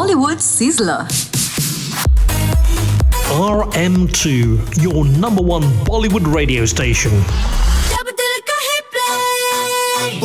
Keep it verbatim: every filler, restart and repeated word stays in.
Bollywood Sizzler. R M two, your number one Bollywood radio station.